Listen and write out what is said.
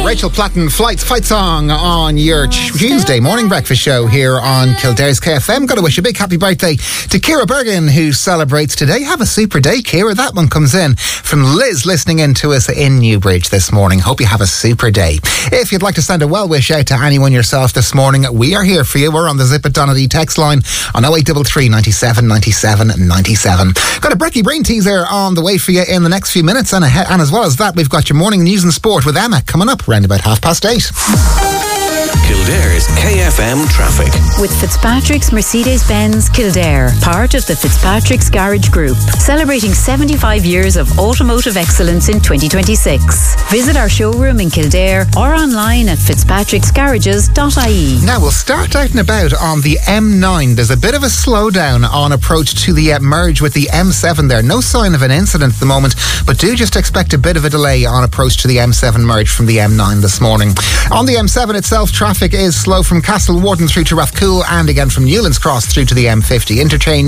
Rachel Platten, Fight Song on your Tuesday morning breakfast show here on Kildare's KFM. Got to wish a big happy birthday to Ciara Bergen, who celebrates today. Have a super day, Ciara. That one comes in from Liz, listening in to us in Newbridge this morning. Hope you have a super day. If you'd like to send a well wish out to anyone yourself this morning, we are here for you. We're on the Zip It Donady text line on 0833 97 97 97. Got a Brekkie Brain teaser on the way for you in the next few minutes, and as well as that, we've got your morning news and sport with Emma coming up around about 8:30. Kildare's KFM traffic. With Fitzpatrick's Mercedes-Benz Kildare, part of the Fitzpatrick's Garage Group, celebrating 75 years of automotive excellence in 2026. Visit our showroom in Kildare or online at fitzpatricksgarages.ie. Now we'll start out and about on the M9. There's a bit of a slowdown on approach to the merge with the M7 there. No sign of an incident at the moment, but do just expect a bit of a delay on approach to the M7 merge from the M9 this morning. On the M7 itself, traffic is slow from Castle Warden through to Rathcoole and again from Newlands Cross through to the M50 interchange.